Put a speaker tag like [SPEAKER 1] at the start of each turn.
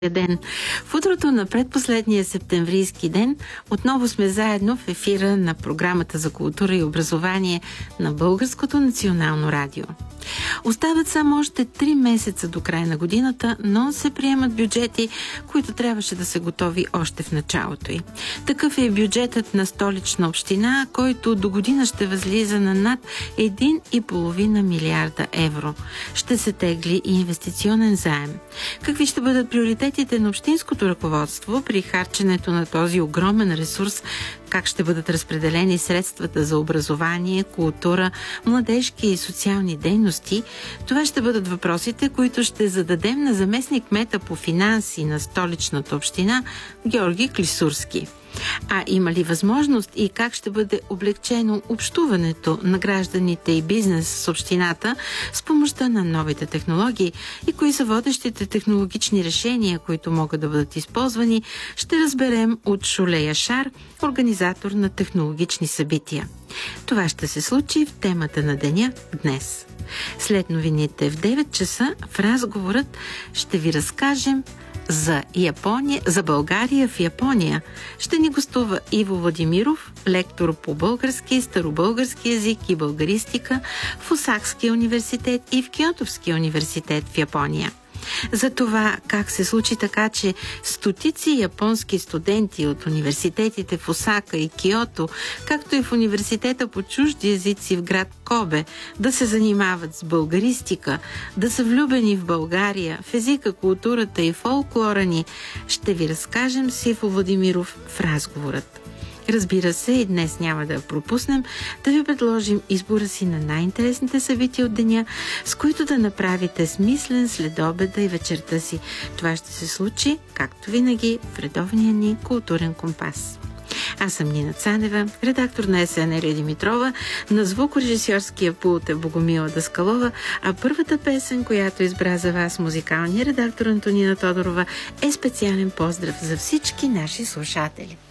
[SPEAKER 1] ден. В утрото на предпоследния септемврийски ден отново сме заедно в ефира на програмата за култура и образование на Българското национално радио. Остават само още 3 месеца до края на годината, но се приемат бюджети, които трябваше да са готови още в началото й. Такъв е бюджетът на Столична община, който до година ще възлиза на над 1,5 милиарда евро. Ще се тегли и инвестиционен заем. Какви ще бъдат приоритетите на общинското ръководство при харченето на този огромен ресурс? Как ще бъдат разпределени средствата за образование, култура, младежки и социални дейности? Това ще бъдат въпросите, които ще зададем на заместник-кмета по финанси на Столичната община Георги Клисурски. А има ли възможност и как ще бъде облегчено общуването на гражданите и бизнес с общината с помощта на новите технологии и кои са водещите технологични решения, които могат да бъдат използвани, ще разберем от Шулея Шар, организатор на технологични събития. Това ще се случи в темата на деня днес. След новините в 9 часа в разговорът ще ви разкажем за България в Япония. Ще ни гостува Иво Владимиров, лектор по български, старобългарски език и българистика в Осакския университет и в Киотовския университет в Япония. За това как се случи така, че стотици японски студенти от университетите в Осака и Киото, както и в университета по чужди езици в град Кобе, да се занимават с българистика, да са влюбени в България, в езика, културата и фолклора ни, ще ви разкажем с Иво Владимиров в разговорът. Разбира се, и днес няма да пропуснем да ви предложим избора си на най-интересните събития от деня, с които да направите смислен следобеда и вечерта си. Това ще се случи, както винаги, в редовния ни културен компас. Аз съм Нина Цанева, редактор на СН Елия Димитрова, на звукорежисьорския пулт е Богомила Даскалова, а първата песен, която избра за вас музикалния редактор Антонина Тодорова, е специален поздрав за всички наши слушатели.